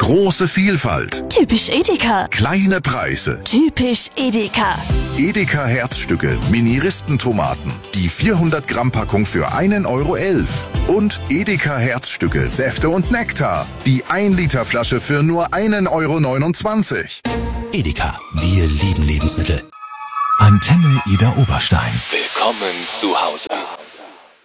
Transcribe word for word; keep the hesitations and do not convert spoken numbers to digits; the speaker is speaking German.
Große Vielfalt. Typisch Edeka. Kleine Preise. Typisch Edeka. Edeka Herzstücke Mini-Ristentomaten. Die vierhundert Gramm Packung für einen Euro elf. Und Edeka Herzstücke Säfte und Nektar. Die ein Liter Flasche für nur einen Euro neunundzwanzig. Edeka, wir lieben Lebensmittel. Antenne Ida Oberstein. Willkommen zu Hause.